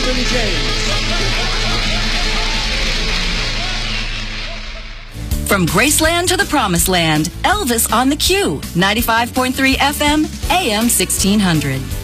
Billy James. From Graceland to the Promised Land, Elvis on the Q, 95.3 FM, AM 1600.